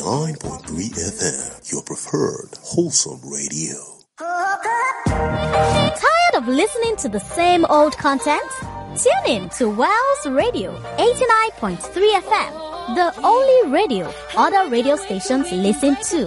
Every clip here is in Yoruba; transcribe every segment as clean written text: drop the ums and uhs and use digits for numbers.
89.3 FM, your preferred wholesome radio. Tired of listening to the same old content? Tune in to Wells Radio 89.3 FM, the only radio other radio stations listen to.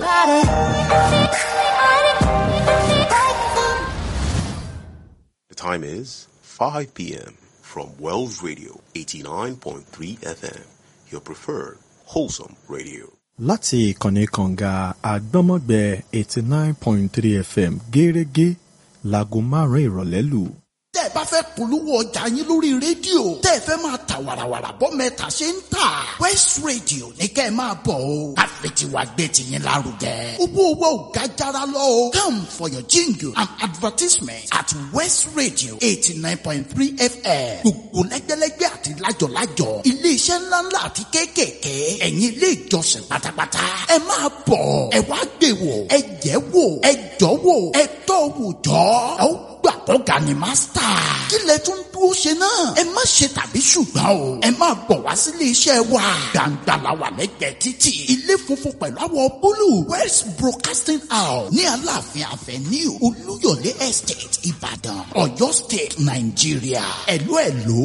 The time is 5 p.m. from Wells Radio 89.3 FM, your preferred wholesome radio. Láti ìkànnì kànga àgbọ́mọ̀gbẹ́ 89.3 FM gẹ́rẹ́gẹ́ láago 5 ìrọ̀lẹ́ lù. Tẹ́ ẹ bá fẹ́ polówó ọjà yín lórí rédíò, tẹ́ ẹ fẹ́ máa ta wàràwàrà bọ́ mẹ́ta ṣe ń tà. West Radio ní kẹ́ ẹ máa bọ̀ o. Àfẹ̀tiwa gbé tiyín lárugẹ. Owó ò ga jara lọ o. Come for your jingle and advertisement at West Radio 89.3 FM. Gbogbo lẹ́gbẹ́lẹ́gbẹ́ àti lájọ̀lájọ̀. Ilé-iṣẹ́ ńláńlá àti kéékèèké. Ẹ̀yin ilé ìjọsìn pátápátá. Ẹ máa bọ̀. Ẹ wá gbé wò. Ẹ jẹ́ wò. Ẹ jọ́ wò. Ẹ tọ́ wò jọ́. Gbà kọ́ga ni mástà. Kí lẹ tún dúró ṣe náà? Ẹ má ṣe tàbí ṣùgbọ́n o. Ẹ máa bọ̀ wá sílé iṣẹ́ wa. Gbàǹgbà la wà lẹ́gbẹ̀ẹ́ títì. Ilé funfun pẹ̀lú àwọ̀ búlù. West Broadcasting House ní Aláàfin Avenue Olúyọ̀lé Estate Ìbàdàn, Ọ̀yọ́ State, Nàìjíríà. Ẹ̀lú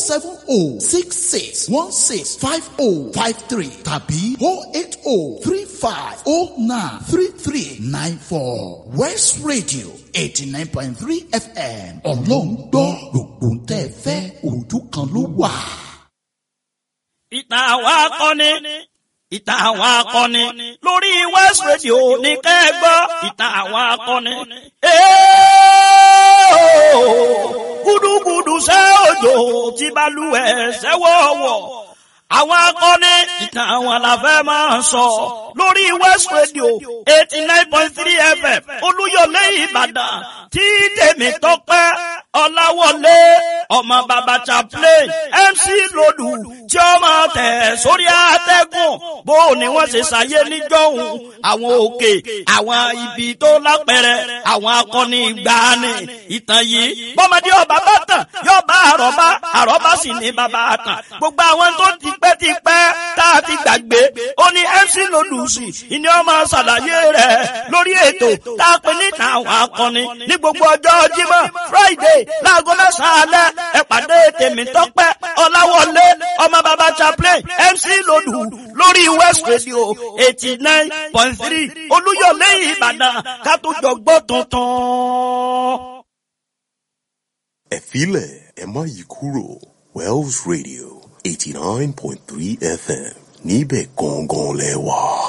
07066165053 tàbí 08035093394. West Radio 89.3 FM. Ọlọ́run gbọ́ gbogbo tẹ́ ẹ fẹ́ ojú kan ló wà. Ìtàn àwọn akọni. Ìtàn àwọn akọni lórí West Radio ní kẹ́ ẹ gbọ́. Ìtàn àwọn akọni. Gúdúgúdú ṣẹ́ òjò tí balùwẹ̀ ṣẹ́wọ̀wọ̀. Àwọn akọni ìtàn àwọn la fẹ́ máa sọ lórí West Radio 89.3 FM Olúyọ̀lé Ìbàdàn tí tèmi tọ́pẹ́ Ọláwọlé ọmọ bàbá chaplain MC Lòdù tí ó máa tẹ̀ sórí àtẹ́gùn bó ni wọ́n ṣe ṣàyé níjọ́hun àwọn òkè àwọn ibi tó lápẹ̀rẹ̀ àwọn akọni ìgbàanì ìtàn yìí bọ́mọdé ọba bá tàn yóò bá àrọ́bá sì ní bàbá àtàn gbogbo àwọn tó ti pẹ́ tá a ti gbàgbé ó ní MC Lòdù sí ìní ọmọ ṣàlàyé rẹ̀ lórí ètò tá a pè ní ìtàn àwọn akọni ní gbogbo ọjọ́ Jímọ̀ Friday láago 9 alẹ́ ẹ pàdé tèmi tọ́pẹ́ Ọláwọlé ọmọ bàbá chaplain MC Lòdù lórí West Radio 89.3 Olúyọ̀lé Ìbàdàn ká tó jọ gbọ́ tuntun. Ẹ filẹ̀ ẹ má yí kúrò Wells Radio 89.3 FM níbẹ̀ gangan lẹ wà.